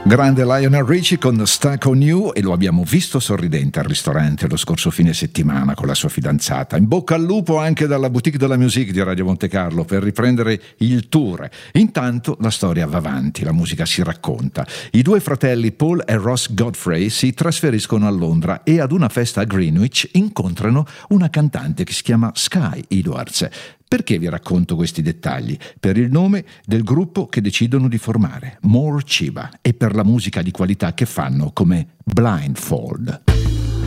Grande Lionel Richie con Stuck on You, e lo abbiamo visto sorridente al ristorante lo scorso fine settimana con la sua fidanzata. In bocca al lupo anche dalla Boutique de la Musique di Radio Monte Carlo per riprendere il tour. Intanto la storia va avanti, la musica si racconta. I due fratelli Paul e Ross Godfrey si trasferiscono a Londra e ad una festa a Greenwich incontrano una cantante che si chiama Sky Edwards. Perché vi racconto questi dettagli? Per il nome del gruppo che decidono di formare, More Chiba, e per la musica di qualità che fanno come Blindfold.